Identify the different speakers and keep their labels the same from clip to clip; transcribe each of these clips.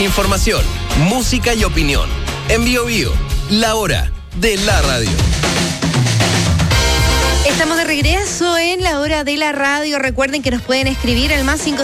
Speaker 1: Información, música y opinión. En Bio Bio, la hora de la radio.
Speaker 2: Estamos de regreso en la hora de la radio. Recuerden que nos pueden escribir al más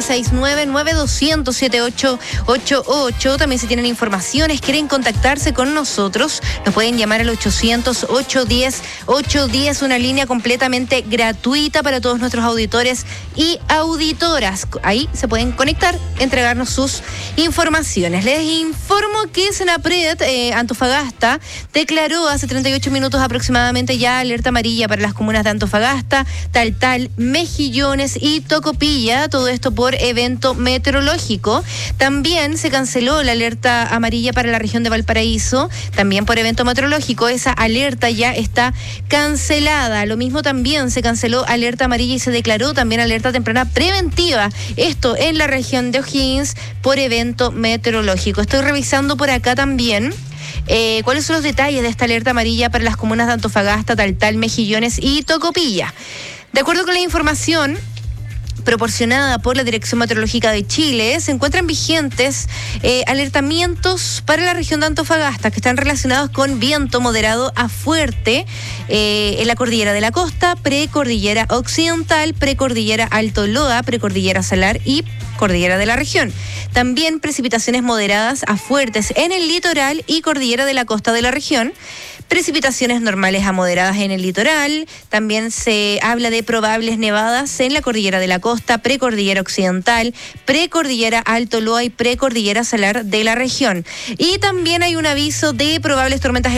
Speaker 2: 569-9200-7888. También si tienen informaciones, quieren contactarse con nosotros, nos pueden llamar al 800-810-810, una línea completamente gratuita para todos nuestros auditores y auditoras. Ahí se pueden conectar, entregarnos sus informaciones. Les informo que Senapred Antofagasta declaró hace 38 minutos aproximadamente ya alerta amarilla para las comunas de Antofagasta, Taltal, Mejillones y Tocopilla, todo esto por evento meteorológico. También se canceló la alerta amarilla para la región de Valparaíso, también por evento meteorológico. Esa alerta ya está cancelada. Lo mismo también se canceló alerta amarilla y se declaró también alerta temprana preventiva. Esto en la región de O'Higgins por evento meteorológico. Estoy revisando por acá también cuáles son los detalles de esta alerta amarilla para las comunas de Antofagasta, Taltal, Mejillones y Tocopilla. De acuerdo con la información proporcionada por la Dirección Meteorológica de Chile, se encuentran vigentes alertamientos para la región de Antofagasta que están relacionados con viento moderado a fuerte en la cordillera de la costa, precordillera occidental, precordillera Alto Loa, precordillera Salar y cordillera de la región. También precipitaciones moderadas a fuertes en el litoral y cordillera de la costa de la región. Precipitaciones normales a moderadas en el litoral. También se habla de probables nevadas en la cordillera de la costa, precordillera occidental, precordillera Alto Loa y precordillera Salar de la región. Y también hay un aviso de probables tormentas